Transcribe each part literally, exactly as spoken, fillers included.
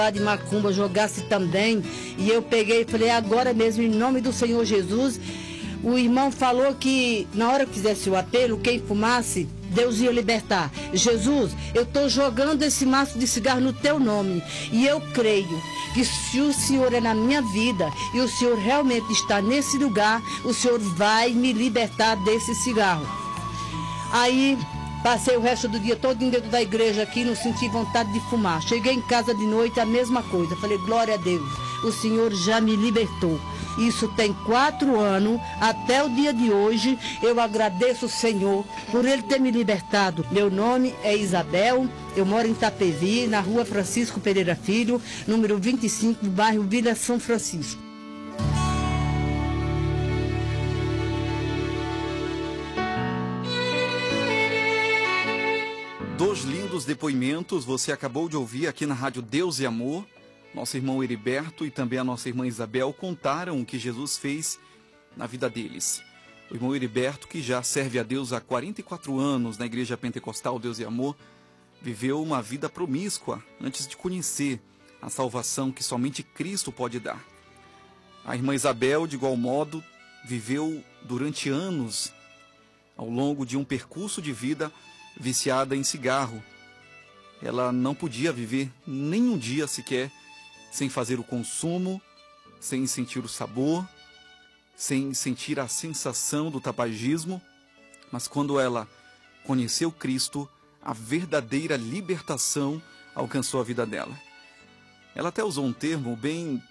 de macumba jogasse também, e eu peguei e falei, agora mesmo, em nome do Senhor Jesus. O irmão falou que na hora que fizesse o apelo, quem fumasse, Deus ia libertar. Jesus, eu estou jogando esse maço de cigarro no teu nome, e eu creio que se o Senhor é na minha vida e o Senhor realmente está nesse lugar, o Senhor vai me libertar desse cigarro. Aí passei o resto do dia todo dentro da igreja aqui, não senti vontade de fumar. Cheguei em casa de noite, a mesma coisa. Falei, glória a Deus, o Senhor já me libertou. Isso tem quatro anos, até o dia de hoje, eu agradeço o Senhor por Ele ter me libertado. Meu nome é Isabel, eu moro em Itapevi, na rua Francisco Pereira Filho, número vinte e cinco, no bairro Vila São Francisco. Dois lindos depoimentos você acabou de ouvir aqui na Rádio Deus e Amor. Nosso irmão Heriberto e também a nossa irmã Isabel contaram o que Jesus fez na vida deles. O irmão Heriberto, que já serve a Deus há quarenta e quatro anos na Igreja Pentecostal Deus e Amor, viveu uma vida promíscua antes de conhecer a salvação que somente Cristo pode dar. A irmã Isabel, de igual modo, viveu durante anos ao longo de um percurso de vida viciada em cigarro. Ela não podia viver nem um dia sequer sem fazer o consumo, sem sentir o sabor, sem sentir a sensação do tabagismo. Mas quando ela conheceu Cristo, a verdadeira libertação alcançou a vida dela. Ela até usou um termo bem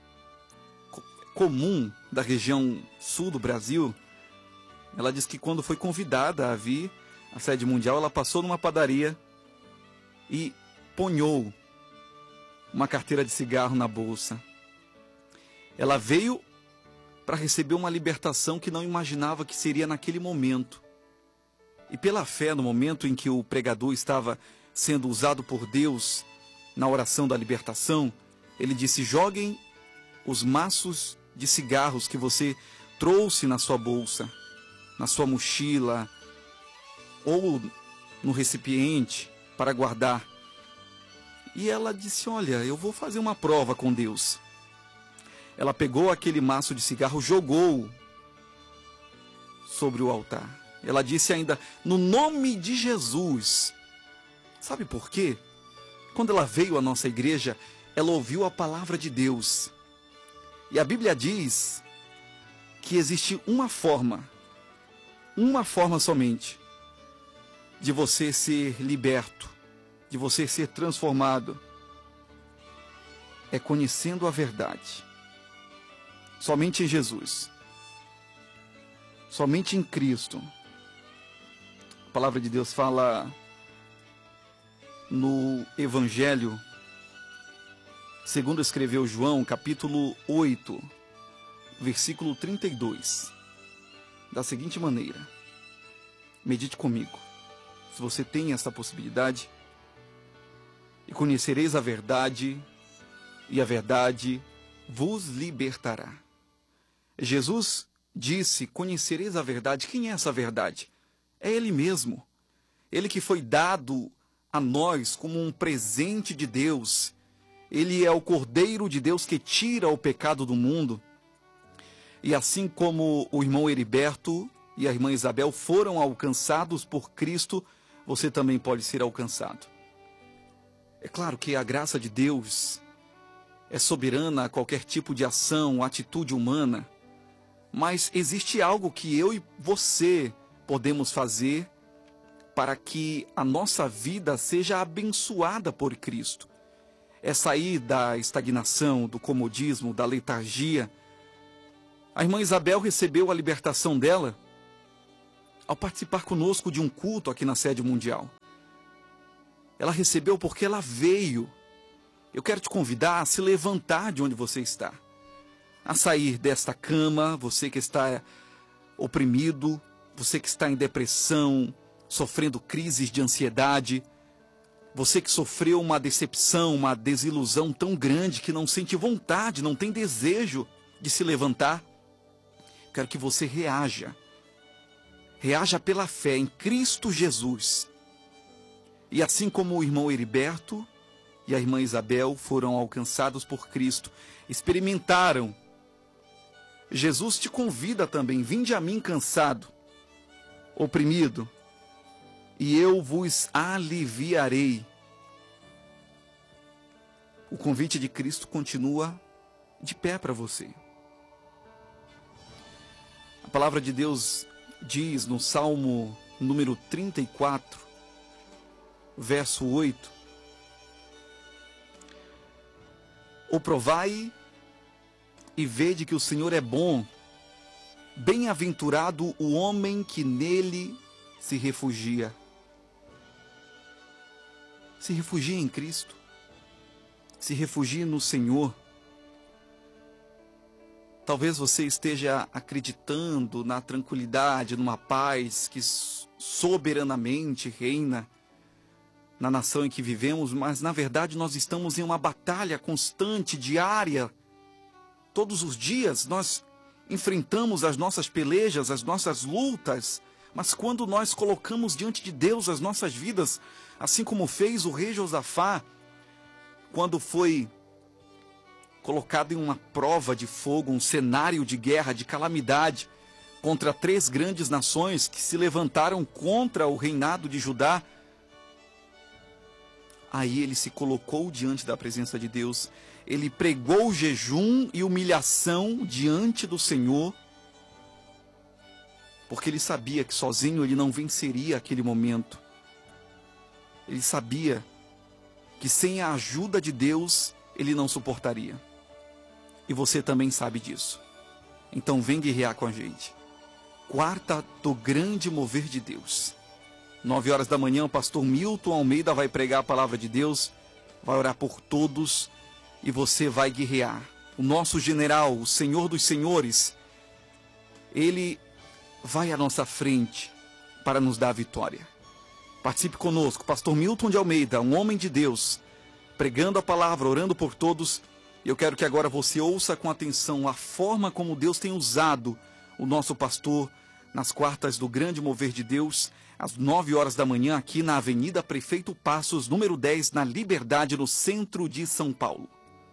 comum da região sul do Brasil. Ela diz que quando foi convidada a vir à sede mundial, ela passou numa padaria e ponhou uma carteira de cigarro na bolsa. Ela veio para receber uma libertação que não imaginava que seria naquele momento. E pela fé, no momento em que o pregador estava sendo usado por Deus na oração da libertação, ele disse, joguem os maços de cigarros que você trouxe na sua bolsa, na sua mochila ou no recipiente para guardar. E ela disse, olha, eu vou fazer uma prova com Deus. Ela pegou aquele maço de cigarro, jogou sobre o altar. Ela disse ainda, no nome de Jesus. Sabe por quê? Quando ela veio à nossa igreja, ela ouviu a palavra de Deus. E a Bíblia diz que existe uma forma, uma forma somente, de você ser liberto, de você ser transformado, é conhecendo a verdade. Somente em Jesus. Somente em Cristo. A palavra de Deus fala no Evangelho, segundo escreveu João, capítulo oito, versículo trinta e dois, da seguinte maneira. Medite comigo, se você tem essa possibilidade. E conhecereis a verdade, e a verdade vos libertará. Jesus disse, conhecereis a verdade. Quem é essa verdade? É Ele mesmo. Ele que foi dado a nós como um presente de Deus. Ele é o Cordeiro de Deus que tira o pecado do mundo. E assim como o irmão Heriberto e a irmã Isabel foram alcançados por Cristo, você também pode ser alcançado. É claro que a graça de Deus é soberana a qualquer tipo de ação, atitude humana, mas existe algo que eu e você podemos fazer para que a nossa vida seja abençoada por Cristo. É sair da estagnação, do comodismo, da letargia. A irmã Isabel recebeu a libertação dela ao participar conosco de um culto aqui na sede mundial. Ela recebeu porque ela veio. Eu quero te convidar a se levantar de onde você está, a sair desta cama, você que está oprimido, você que está em depressão, sofrendo crises de ansiedade, você que sofreu uma decepção, uma desilusão tão grande que não sente vontade, não tem desejo de se levantar. Quero que você reaja. Reaja pela fé em Cristo Jesus. E assim como o irmão Heriberto e a irmã Isabel foram alcançados por Cristo, experimentaram. Jesus te convida também: vinde a mim cansado, oprimido, e eu vos aliviarei. O convite de Cristo continua de pé para você. A palavra de Deus diz no Salmo número trinta e quatro, verso oito: O provai e vede que o Senhor é bom, bem-aventurado o homem que nele se refugia. Se refugie em Cristo, se refugie no Senhor. Talvez você esteja acreditando na tranquilidade, numa paz que soberanamente reina na nação em que vivemos, mas na verdade nós estamos em uma batalha constante, diária. Todos os dias nós enfrentamos as nossas pelejas, as nossas lutas, mas quando nós colocamos diante de Deus as nossas vidas, assim como fez o rei Josafá, quando foi colocado em uma prova de fogo, um cenário de guerra, de calamidade, contra três grandes nações que se levantaram contra o reinado de Judá, aí ele se colocou diante da presença de Deus, ele pregou jejum e humilhação diante do Senhor, porque ele sabia que sozinho ele não venceria aquele momento. Ele sabia que sem a ajuda de Deus ele não suportaria. E você também sabe disso. Então vem guerrear com a gente. Quarta do grande mover de Deus. Nove horas da manhã, o pastor Milton Almeida vai pregar a palavra de Deus, vai orar por todos e você vai guerrear. O nosso general, o Senhor dos Senhores, ele vai à nossa frente para nos dar a vitória. Participe conosco, pastor Milton de Almeida, um homem de Deus, pregando a palavra, orando por todos. Eu quero que agora você ouça com atenção a forma como Deus tem usado o nosso pastor nas quartas do grande mover de Deus, às nove horas da manhã, aqui na Avenida Prefeito Passos, número dez, na Liberdade, no centro de São Paulo.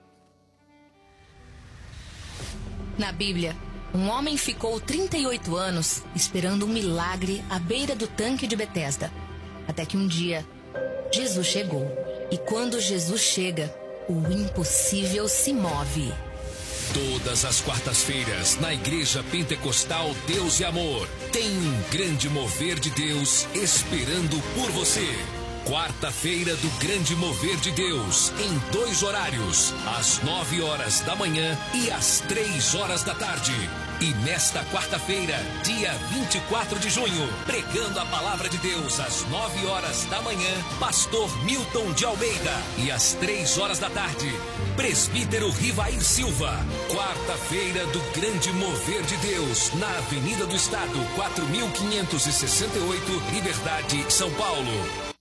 Na Bíblia, um homem ficou trinta e oito anos esperando um milagre à beira do tanque de Betesda. Até que um dia, Jesus chegou. E quando Jesus chega, o impossível se move. Todas as quartas-feiras, na Igreja Pentecostal Deus e Amor, tem um grande mover de Deus esperando por você. Quarta-feira do Grande Mover de Deus, em dois horários, às nove horas da manhã e às três horas da tarde. E nesta quarta-feira, dia vinte e quatro de junho, pregando a palavra de Deus às nove horas da manhã, pastor Milton de Almeida. E às três horas da tarde, presbítero Rivair Silva. Quarta-feira do Grande Mover de Deus, na Avenida do Estado, quatro mil quinhentos e sessenta e oito, Liberdade, São Paulo.